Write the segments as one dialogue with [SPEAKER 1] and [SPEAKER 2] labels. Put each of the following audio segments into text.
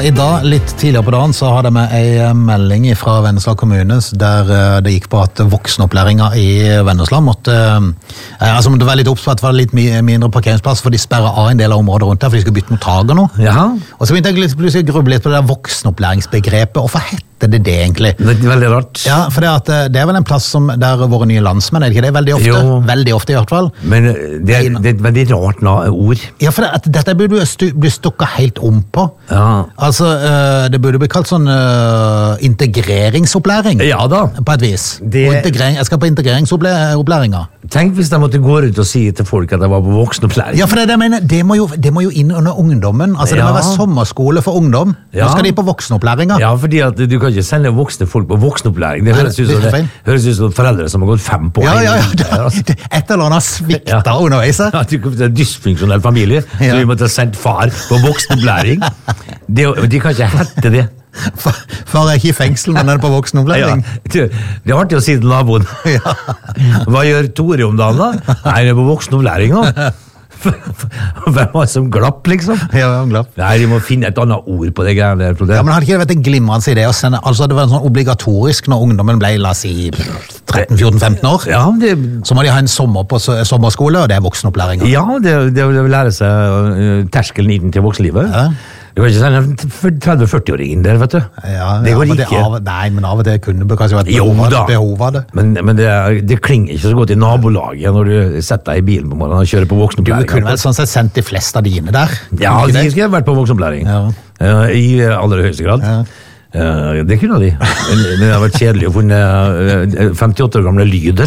[SPEAKER 1] I dag, litt tidligere på dagen, så hadde jeg med en melding fra Vennesla kommune der det gikk på at voksenopplæringen I Vennesla måtte være litt oppsatt for litt mindre parkeringsplass, for de sperret av en del av området rundt der, for de skulle bytte mot tag og noe.
[SPEAKER 2] Ja.
[SPEAKER 1] Og så begynte jeg plutselig å gruble litt på det der voksenopplæringsbegrepet. Hvorfor heter det egentlig?
[SPEAKER 2] Det veldig rart.
[SPEAKER 1] Ja, for det vel en plass som der våre nye landsmenn, ikke det? Veldig ofte.
[SPEAKER 2] Jo.
[SPEAKER 1] Veldig ofte I hvert fall.
[SPEAKER 2] Men det et veldig rart ord.
[SPEAKER 1] Ja, for dette burde bli stukket helt om på.
[SPEAKER 2] Ja.
[SPEAKER 1] Altså, det burde bli kalt sånn integreringsopplæring.
[SPEAKER 2] Ja da.
[SPEAKER 1] På et vis. Jeg skal på integreringsopplæringa.
[SPEAKER 2] Tenk hvis de måtte gå ut og si til folk at de var på voksenopplæring.
[SPEAKER 1] Ja, for det mener, det må jo inn under ungdommen. Altså, det må være sommerskole for ungdom. Nå skal de på voksenopplæringa.
[SPEAKER 2] Ja, fordi at du kan ikke sende voksne folk på voksenopplæring. Det høres ut som foreldre som har gått 5 på.
[SPEAKER 1] Ja. Et eller annet sviktet underveis.
[SPEAKER 2] Ja, det er en dysfunksjonell familie, så vi måtte ha sendt far på voksenopplæring. De kan ikke hette det.
[SPEAKER 1] Far ikke I fengsel, men på voksenopplæring.
[SPEAKER 2] Ja, det artig å si til naboen.
[SPEAKER 1] Ja.
[SPEAKER 2] Hva gjør Tore om dagen da? Nei, det på voksenopplæring nå. Hvem var det som glapp, liksom?
[SPEAKER 1] Ja, glapp.
[SPEAKER 2] Nei, de må finne et annet ord på det greiene der.
[SPEAKER 1] Ja, men hadde ikke det vært en glimrende idé å sende, altså det var en sånn obligatorisk når ungdommen ble, la oss si, 13-14-15 år.
[SPEAKER 2] Ja,
[SPEAKER 1] så må de ha en sommerskole, og det voksenopplæring.
[SPEAKER 2] Ja, det vil lære seg terskelen inn til voksenlivet. Ja. Du kan ikke sende 30-40-åringen der, vet du.
[SPEAKER 1] Ja,
[SPEAKER 2] det går ikke.
[SPEAKER 1] Nei, men av og til kunne det kanskje vært behov av det.
[SPEAKER 2] Men det klinger ikke så godt I nabolaget når du setter deg I bilen på morgenen og kjører på voksenopplæring.
[SPEAKER 1] Du kunne vel sånn sett sendt de fleste av dine der?
[SPEAKER 2] Ja, de skulle vært på voksenopplæring. Ja. I aller høyeste grad. Ja. Det kunne de. Men det har vært kjedelig å finne 58 år gamle lyder.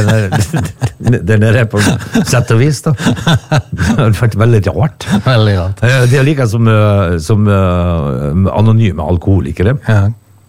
[SPEAKER 2] Den er på sett og vis, da. Det har vært veldig rart.
[SPEAKER 1] Veldig rart.
[SPEAKER 2] Det like som anonyme alkoholikere. Ja.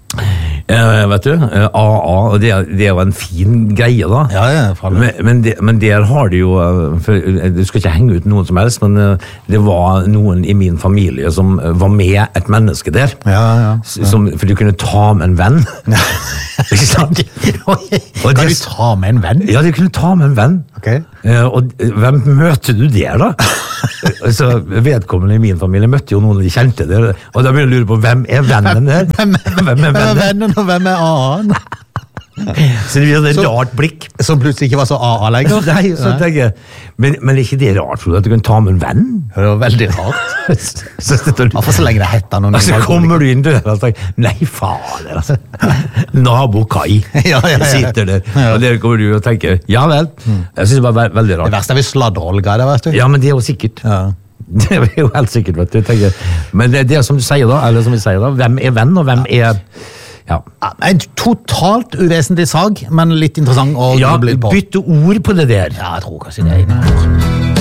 [SPEAKER 2] Vet du, AA, det jo en fin greie da.
[SPEAKER 1] Ja,
[SPEAKER 2] men der har de jo, du skal ikke henge ut noen som helst, men det var noen I min familie som var med et menneske der.
[SPEAKER 1] Ja.
[SPEAKER 2] For du kunne ta med en venn. Ikke sant?
[SPEAKER 1] Kan du ta med en venn?
[SPEAKER 2] Ja, du kunne ta med en venn.
[SPEAKER 1] Okay.
[SPEAKER 2] Og hvem møter du der da? Så vedkommende I min familie møtte jo noen de kjente der, og da begynner jeg å lure på hvem vennen der?
[SPEAKER 1] Hvem vennen, og hvem A-en?
[SPEAKER 2] Så det blir et rart blikk.
[SPEAKER 1] Som plutselig ikke var så A lenger.
[SPEAKER 2] Nei, så tenker jeg, men ikke det rart, Frode, at du kan ta med en venn?
[SPEAKER 1] Det var veldig rart. Hvorfor så lenge det heter noen?
[SPEAKER 2] Så kommer du inn døra og tenker, nei fader, altså. Nabo Kai sitter der, og der kommer du og tenker, ja vel. Jeg synes det var veldig rart.
[SPEAKER 1] Det verste vi sladder Olga, det vet du.
[SPEAKER 2] Ja, men det jo sikkert. Ja. Det jo helt sikkert, vet du, tenker. Men det som du sier da, eller som vi sier da, hvem venn, og hvem Ja.
[SPEAKER 1] En totalt uvesentlig sag, men litt interessant å
[SPEAKER 2] bytte ord på det der.
[SPEAKER 1] Ja, jeg tror kanskje det